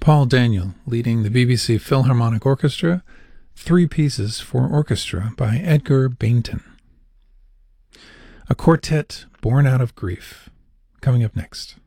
Paul Daniel leading the BBC Philharmonic Orchestra, Three Pieces for Orchestra by Edgar Bainton. A quartet born out of grief, coming up next.